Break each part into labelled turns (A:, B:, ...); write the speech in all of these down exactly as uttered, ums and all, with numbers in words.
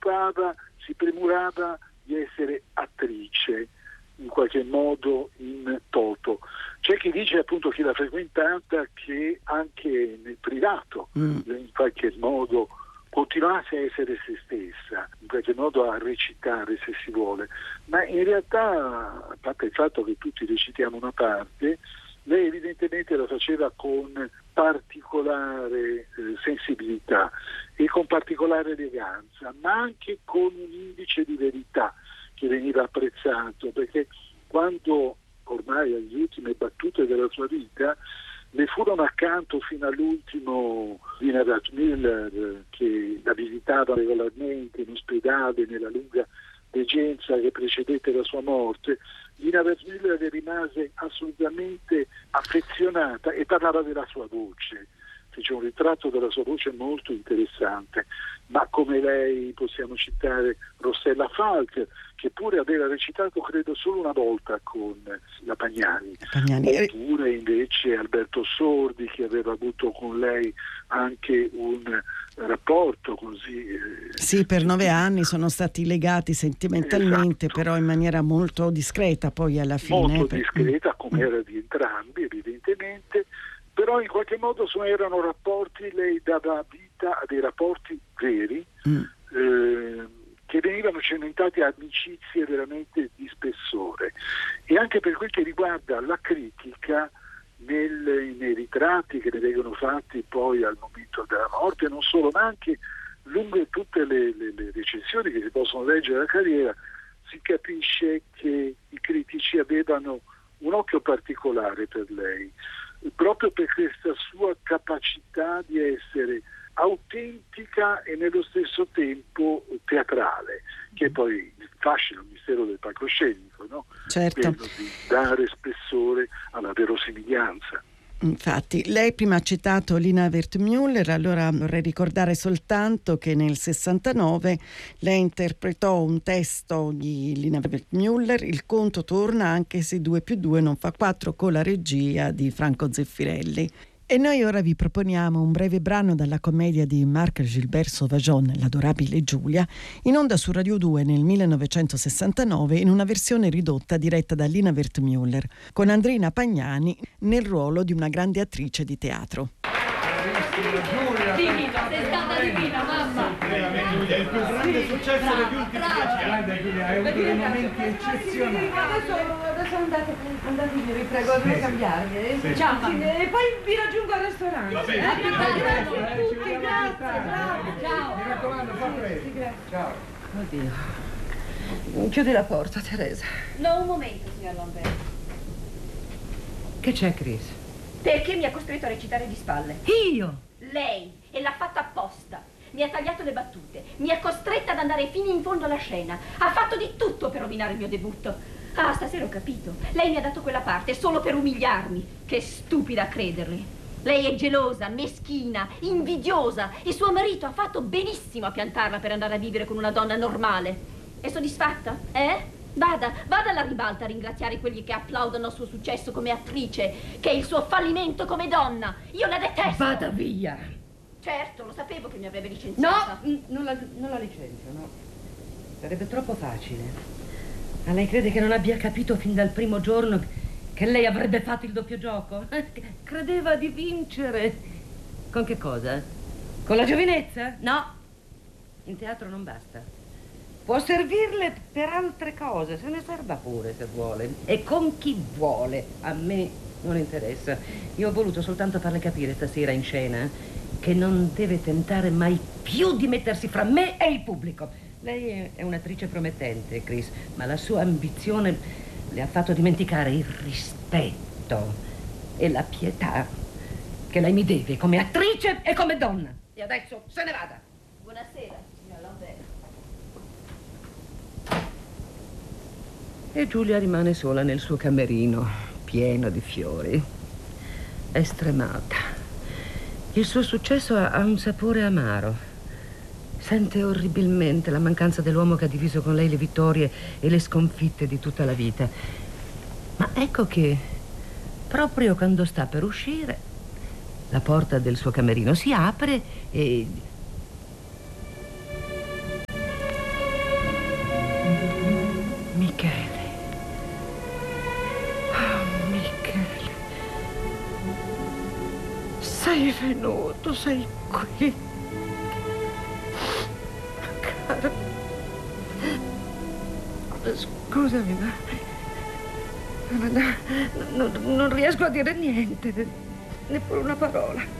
A: preoccupava, si premurava di essere attrice in qualche modo in toto. C'è chi dice, appunto, chi l'ha frequentata, che anche nel privato mm. in qualche modo continuasse a essere se stessa, in qualche modo a recitare, se si vuole, ma in realtà, a parte il fatto che tutti recitiamo una parte, lei evidentemente lo faceva con particolare eh, sensibilità e con particolare eleganza, ma anche con un indice di verità che veniva apprezzato, perché quando ormai alle ultime battute della sua vita le furono accanto fino all'ultimo Lina Wertmüller, che la visitava regolarmente in ospedale nella lunga degenza che precedette la sua morte. Lina Wertmüller le rimase assolutamente affezionata e parlava della sua voce. C'è un ritratto della sua voce molto interessante, ma come lei possiamo citare Rossella Falk, che pure aveva recitato credo solo una volta con la Pagnani,
B: Pagnani.
A: Oppure invece Alberto Sordi, che aveva avuto con lei anche un rapporto così eh,
B: sì, per nove anni sono stati legati sentimentalmente, esatto. Però in maniera molto discreta poi alla fine.
A: Molto
B: per...
A: discreta, come era di entrambi evidentemente, però in qualche modo erano rapporti, lei dava vita a dei rapporti veri, mm. eh, che venivano cementati a amicizie veramente di spessore. E anche per quel che riguarda la critica, nel, nei ritratti che ne vengono fatti poi al momento della morte, non solo, ma anche lungo tutte le, le, le recensioni che si possono leggere della carriera, si capisce che i critici avevano un occhio particolare per lei, proprio per questa sua capacità di essere autentica e nello stesso tempo teatrale, che è poi il fascino, il mistero del palcoscenico, no?
B: Certo.
A: Quello di dare spessore alla verosimiglianza.
B: Infatti, lei prima ha citato Lina Wertmüller, allora vorrei ricordare soltanto che nel sessantanove lei interpretò un testo di Lina Wertmüller, Il conto torna anche se due più due non fa quattro, con la regia di Franco Zeffirelli. E noi ora vi proponiamo un breve brano dalla commedia di Marc Gilbert Sauvageon, L'adorabile Giulia, in onda su Radio due nel millenovecentosessantanove in una versione ridotta diretta da Lina Wertmüller, con Andrina Pagnani nel ruolo di una grande attrice di teatro.
C: Divino, sei stata divina, mamma.
D: È il più grande
C: sì,
D: successo
C: brava,
D: degli ultimi
C: brava.
D: dieci anni. Guarda Giulia, hai avuto dei momenti eccezionali.
C: Adesso, adesso andate, andate via, vi prego, devo
D: sì,
C: cambiarmi.
D: Sì.
C: Ciao, sì, e poi vi raggiungo al ristorante.
D: Va bene,
C: Eh,
D: sì,
C: grazie,
D: grazie,
C: tutti,
D: ci
C: grazie,
D: vediamo
C: bravo, ciao.
D: Mi raccomando, fa presto.
C: Sì, grazie.
D: Ciao.
C: Oddio. Chiudi la porta, Teresa.
E: No, un momento, signor Lambert.
C: Che c'è, Chris?
E: Perché mi ha costretto a recitare di spalle?
C: Io?
E: Lei, e l'ha fatto apposta. Mi ha tagliato le battute, mi ha costretta ad andare fino in fondo alla scena. Ha fatto di tutto per rovinare il mio debutto. Ah, stasera ho capito. Lei mi ha dato quella parte solo per umiliarmi. Che stupida a crederle. Lei è gelosa, meschina, invidiosa e suo marito ha fatto benissimo a piantarla per andare a vivere con una donna normale. È soddisfatta? Eh? Vada, vada alla ribalta a ringraziare quelli che applaudono il suo successo come attrice, che è il suo fallimento come donna. Io la detesto.
C: Vada via.
E: Certo, lo sapevo che mi avrebbe licenziata.
C: No, non la, non la licenzio, no. Sarebbe troppo facile. Ma lei crede che non abbia capito fin dal primo giorno che lei avrebbe fatto il doppio gioco? Credeva di vincere. Con che cosa? Con la giovinezza? No. In teatro non basta. Può servirle per altre cose, se ne serva pure se vuole. E con chi vuole. A me non interessa. Io ho voluto soltanto farle capire stasera in scena che non deve tentare mai più di mettersi fra me e il pubblico. Lei è un'attrice promettente, Chris, ma la sua ambizione le ha fatto dimenticare il rispetto e la pietà che lei mi deve come attrice e come donna. E adesso se ne vada.
E: Buonasera, signor Lambert.
C: E Giulia rimane sola nel suo camerino, pieno di fiori. È stremata. Il suo successo ha, ha un sapore amaro. Sente orribilmente la mancanza dell'uomo che ha diviso con lei le vittorie e le sconfitte di tutta la vita. Ma ecco che, proprio quando sta per uscire, la porta del suo camerino si apre e... Michele. Oh, Michele. Sei venuto, sei qui. Caro. Scusami, ma... No, no, non riesco a dire niente, neppure una parola.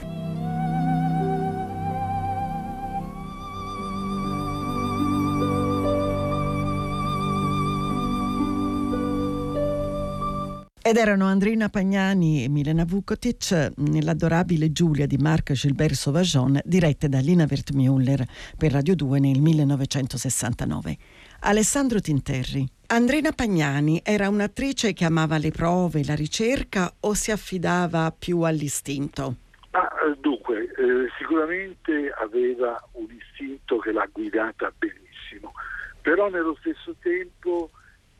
B: Ed erano Andrina Pagnani e Milena Vukotic nell'adorabile Giulia di Marc Gilbert Sauvageon, dirette da Lina Wertmüller per Radio due nel millenovecentosessantanove. Alessandro Tinterri. Andrina Pagnani era un'attrice che amava le prove, la ricerca, o si affidava più all'istinto?
A: Ah, dunque, eh, sicuramente aveva un istinto che l'ha guidata benissimo, però nello stesso tempo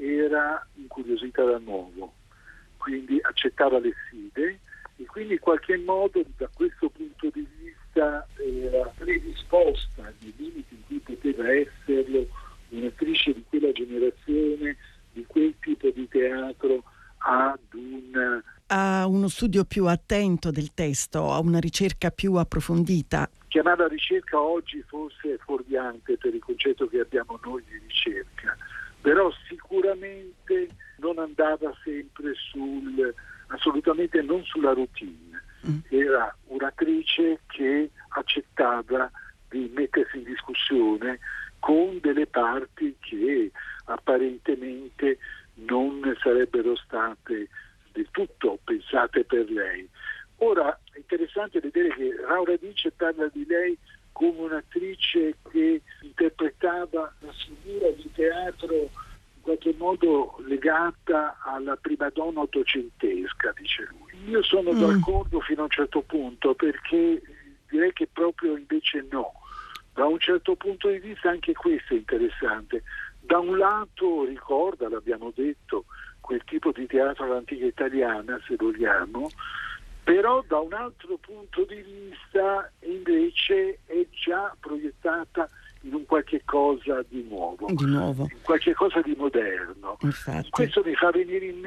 A: era incuriosita da nuovo, quindi accettava le sfide e quindi in qualche modo da questo punto di vista era predisposta nei limiti in cui poteva esserlo un'attrice di quella generazione, di quel tipo di teatro, ad un...
B: a uno studio più attento del testo, a una ricerca più approfondita.
A: Chiamata ricerca oggi forse è fuorviante per il concetto che abbiamo noi di ricerca, però sicuramente non andava sempre sul, assolutamente non sulla routine. Mm. Era un'attrice che accettava di mettersi in discussione con delle parti che apparentemente non sarebbero state del tutto pensate per lei. Ora è interessante vedere che Raura Dice parla di lei come un'attrice che interpretava una figura di teatro in qualche modo legata alla primadonna ottocentesca, dice lui. Io sono mm. d'accordo fino a un certo punto, perché direi che proprio invece no. Da un certo punto di vista anche questo è interessante. Da un lato ricorda, l'abbiamo detto, quel tipo di teatro all'antica italiana, se vogliamo, però da un altro punto di vista invece è già proiettata in un qualche cosa di nuovo,
B: di nuovo.
A: in qualche cosa di moderno.
B: Infatti.
A: Questo mi fa venire in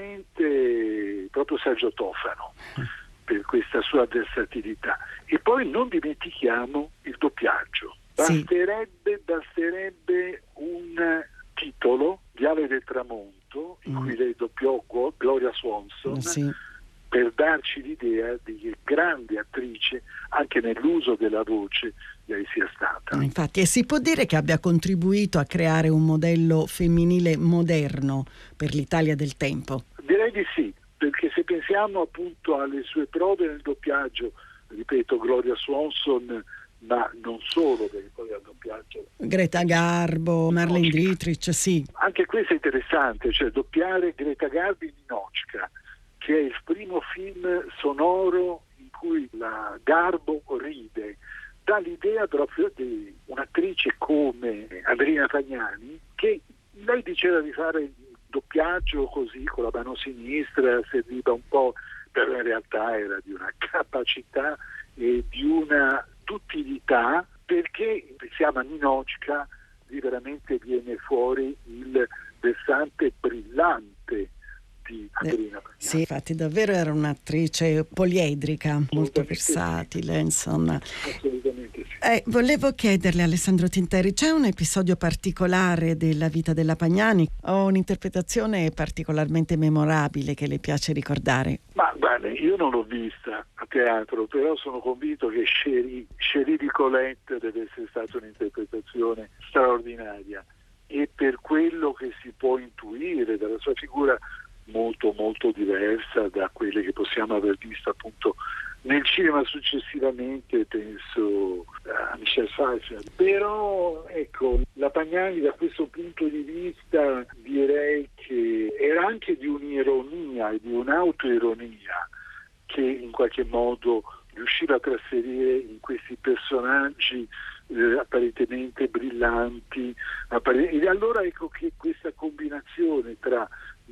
A: mente proprio Sergio Tofano, mm. per questa sua versatilità. E poi non dimentichiamo il doppiaggio. Basterebbe, sì. basterebbe un titolo, Viale del Tramonto, in mm. cui lei doppiò Gloria Swanson,
B: sì.
A: per darci l'idea di che grande attrice anche nell'uso della voce lei sia stata.
B: Infatti, e si può dire che abbia contribuito a creare un modello femminile moderno per l'Italia del tempo?
A: Direi di sì, perché se pensiamo appunto alle sue prove nel doppiaggio, ripeto, Gloria Swanson, ma non solo, perché poi al doppiaggio
B: Greta Garbo, Marlene Dietrich, sì.
A: Anche questo è interessante, cioè doppiare Greta Garbo in Ninochka, che è il primo film sonoro in cui la Garbo ride, dà l'idea proprio di un'attrice come Andrina Pagnani, che lei diceva di fare il doppiaggio così con la mano sinistra, serviva un po', però in realtà era di una capacità e di una utilità, perché pensiamo a Ninochka, lì veramente viene fuori il versante brillante di Andrina Pagnani.
B: Sì, infatti davvero era un'attrice poliedrica, molto versatile, insomma.
A: Assolutamente sì.
B: Eh, volevo chiederle, Alessandro Tinterri, c'è un episodio particolare della vita della Pagnani o un'interpretazione particolarmente memorabile che le piace ricordare?
A: Ma guarda, io non l'ho vista a teatro, però sono convinto che Chérie, Chérie di Colette deve essere stata un'interpretazione straordinaria, e per quello che si può intuire dalla sua figura molto molto diversa da quelle che possiamo aver visto appunto nel cinema successivamente, penso a Michel Pfeiffer. Però ecco, la Pagnani da questo punto di vista direi che era anche di un'ironia e di un'autoironia che in qualche modo riusciva a trasferire in questi personaggi eh, apparentemente brillanti, appare- e allora ecco che questa combinazione tra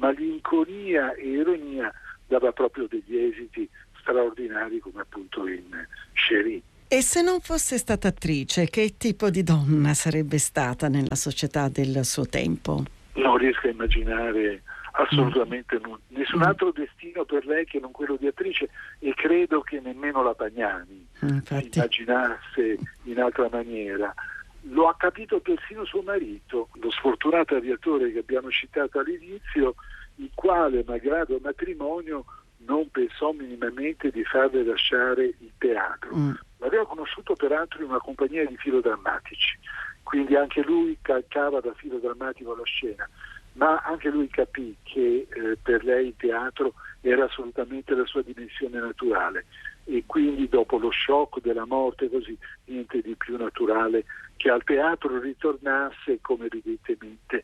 A: malinconia e ironia dava proprio degli esiti straordinari, come appunto in Chérie.
B: E se non fosse stata attrice, che tipo di donna sarebbe stata nella società del suo tempo?
A: non riesco a immaginare assolutamente mm. nessun altro destino per lei che non quello di attrice, e credo che nemmeno la Pagnani
B: Infatti.
A: si immaginasse in altra maniera. Lo ha capito persino suo marito, lo sfortunato aviatore che abbiamo citato all'inizio, il quale, malgrado il matrimonio, non pensò minimamente di farle lasciare il teatro. Mm. L'aveva conosciuto peraltro in una compagnia di filodrammatici, quindi anche lui calcava da filodrammatico la scena, ma anche lui capì che eh, per lei il teatro era assolutamente la sua dimensione naturale, e quindi dopo lo shock della morte, così, niente di più naturale che al teatro ritornasse, come evidentemente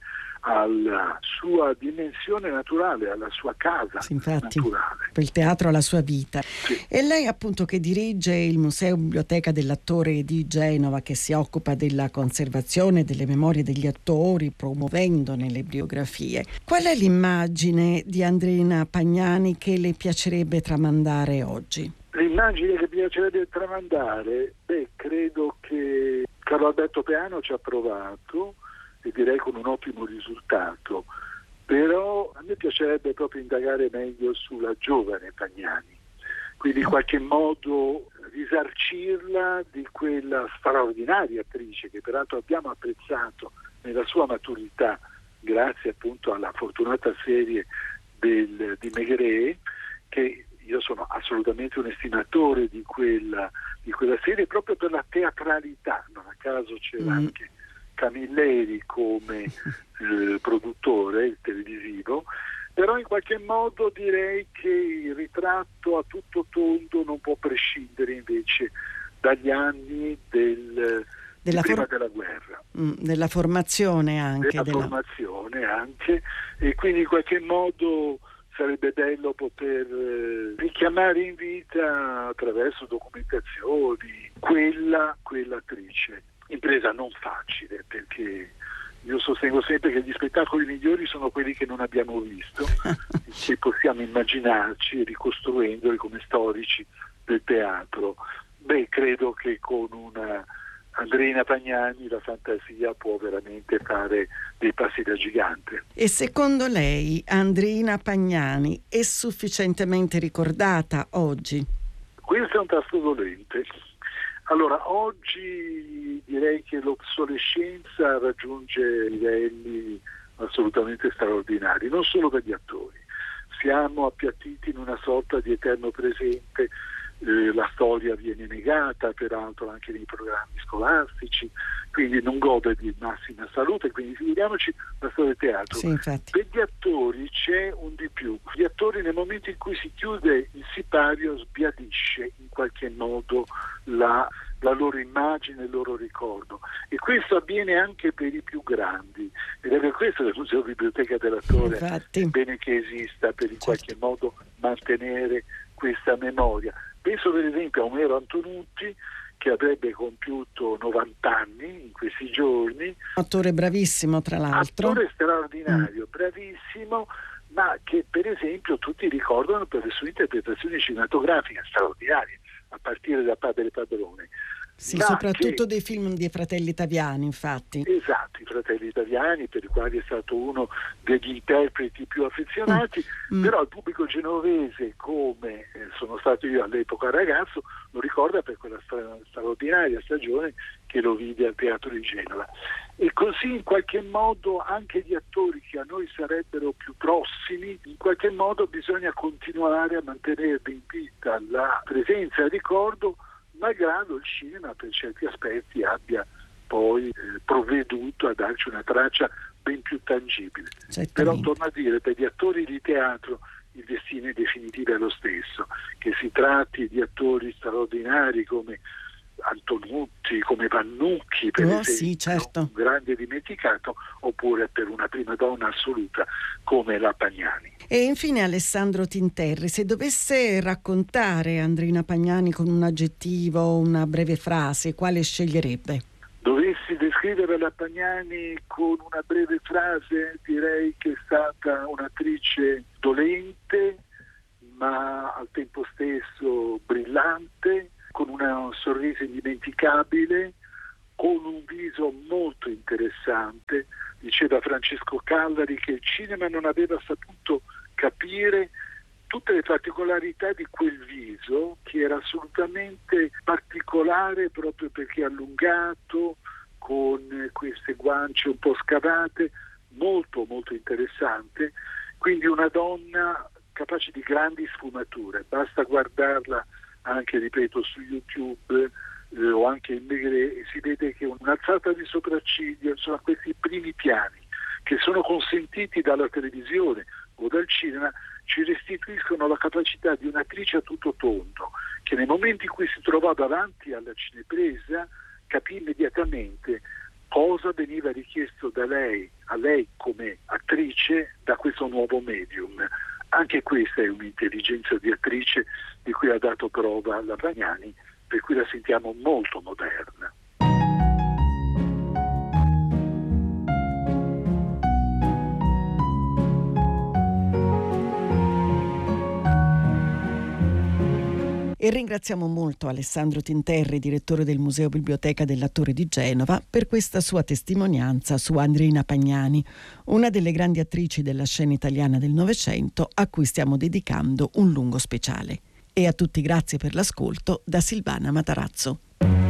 A: alla sua dimensione naturale, alla sua casa
B: sì, infatti,
A: naturale.
B: Il teatro ha la sua vita.
A: Sì.
B: E lei appunto che dirige il Museo Biblioteca dell'Attore di Genova, che si occupa della conservazione delle memorie degli attori, promuovendone le biografie. Qual è l'immagine di Andreina Pagnani che le piacerebbe tramandare oggi?
A: L'immagine che piacerebbe tramandare? Beh, credo che Carlo Alberto Peano ci ha provato, e direi con un ottimo risultato, però a me piacerebbe proprio indagare meglio sulla giovane Pagnani, quindi in qualche modo risarcirla di quella straordinaria attrice che peraltro abbiamo apprezzato nella sua maturità grazie appunto alla fortunata serie del, di Maigret, che io sono assolutamente un estimatore di quella, di quella serie proprio per la teatralità. Non a caso c'era mm. anche Camilleri come eh, produttore televisivo, però in qualche modo direi che il ritratto a tutto tondo non può prescindere invece dagli anni del,
B: della
A: prima
B: for-
A: della guerra.
B: Mm, della formazione anche.
A: Della, della formazione anche, e quindi in qualche modo sarebbe bello poter eh, richiamare in vita attraverso documentazioni quella, quell'attrice. Impresa non facile, perché io sostengo sempre che gli spettacoli migliori sono quelli che non abbiamo visto, che possiamo immaginarci ricostruendoli come storici del teatro. Beh, credo che con una Andreina Pagnani la fantasia può veramente fare dei passi da gigante.
B: E secondo lei Andreina Pagnani è sufficientemente ricordata oggi?
A: Questo è un tasto dolente. Allora, oggi direi che l'obsolescenza raggiunge livelli assolutamente straordinari, non solo per gli attori. Siamo appiattiti in una sorta di eterno presente. Eh, la storia viene negata peraltro anche nei programmi scolastici, quindi non gode di massima salute, quindi figuriamoci la storia del teatro.
B: Sì, infatti.
A: Per gli attori c'è un di più. Gli attori, nel momento in cui si chiude il sipario, sbiadisce in qualche modo la, la loro immagine, il loro ricordo, e questo avviene anche per i più grandi, ed è per questo che il Museo Biblioteca dell'Attore
B: Infatti.
A: è bene che esista, per in
B: certo.
A: qualche modo mantenere questa memoria. Penso per esempio a Omero Antonutti, che avrebbe compiuto novanta anni in questi giorni.
B: Attore bravissimo, tra l'altro.
A: Attore straordinario, mm. bravissimo, ma che per esempio tutti ricordano per le sue interpretazioni cinematografiche straordinarie, a partire da Padre Padrone.
B: Sì,
A: ma
B: soprattutto
A: che...
B: dei film dei Fratelli Italiani, infatti.
A: Esatto, i Fratelli Italiani, per i quali è stato uno degli interpreti più affezionati, mm. però il pubblico genovese, come eh, sono stato io all'epoca ragazzo, lo ricorda per quella stra- straordinaria stagione che lo vide al Teatro di Genova. E così in qualche modo anche gli attori che a noi sarebbero più prossimi, in qualche modo bisogna continuare a mantenere in vita la presenza e il ricordo, malgrado il cinema per certi aspetti abbia poi eh, provveduto a darci una traccia ben più tangibile.
B: Certamente.
A: Però torno a dire, per gli attori di teatro il destino in definitiva è lo stesso, che si tratti di attori straordinari come Antonutti, come Vannucchi per
B: oh,
A: esempio,
B: sì, certo.
A: un grande dimenticato, oppure per una prima donna assoluta come la Pagnani.
B: E infine Alessandro Tinterri, se dovesse raccontare Andreina Pagnani con un aggettivo, una breve frase, quale sceglierebbe?
A: Dovessi descrivere la Pagnani con una breve frase, direi che è stata un'attrice dolente, ma al tempo stesso brillante, con un sorriso indimenticabile, con un viso molto interessante. Diceva Francesco Callari che il cinema non aveva saputo capire tutte le particolarità di quel viso, che era assolutamente particolare proprio perché allungato, con queste guance un po' scavate, molto molto interessante. Quindi una donna capace di grandi sfumature, basta guardarla anche, ripeto, su YouTube eh, o anche in Maigret, e si vede che un'alzata di sopracciglio, insomma questi primi piani che sono consentiti dalla televisione o dal cinema, ci restituiscono la capacità di un'attrice a tutto tondo, che nel momento in cui si trovò davanti alla cinepresa capì immediatamente cosa veniva richiesto da lei, a lei come attrice, da questo nuovo medium. Anche questa è un'intelligenza di attrice di cui ha dato prova la Vagnani, per cui la sentiamo molto moderna.
B: E ringraziamo molto Alessandro Tinterri, direttore del Museo Biblioteca dell'Attore di Genova, per questa sua testimonianza su Andreina Pagnani, una delle grandi attrici della scena italiana del Novecento, a cui stiamo dedicando un lungo speciale. E a tutti grazie per l'ascolto da Silvana Matarazzo.